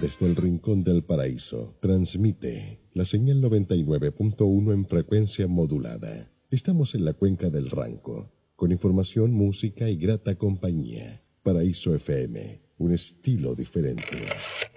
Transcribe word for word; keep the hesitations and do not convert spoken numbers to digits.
desde el rincón del paraíso. Transmite la señal noventa y nueve punto uno en frecuencia modulada. Estamos en la cuenca del Ranco, con información, música y grata compañía. Paraíso F M, un estilo diferente.